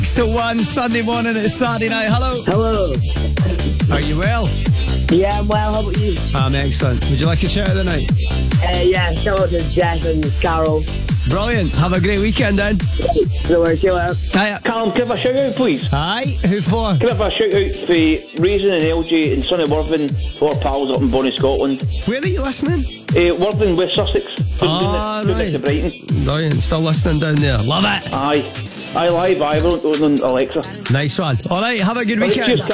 To 1 Sunday morning, it's Saturday night. Hello. Hello. Are you well? Yeah, I'm well. How about you? I'm excellent. Would you like a shout of the night? Yeah, shout out to Jeff and Carol. Brilliant. Have a great weekend then. No worries, see you later. Hiya. Callum, give a shout out, please. Hi. Who for? Give a shout out for Raisin and LJ and Sonny Worthing, four pals up in Bonnie, Scotland. Where are you listening? Worthing, West Sussex. Ah, doing it right. to Brighton. Brilliant. Still listening down there. Love it. Aye. I live, I won't on Alexa. Nice one. All right. Have a good Right, weekend. cheers,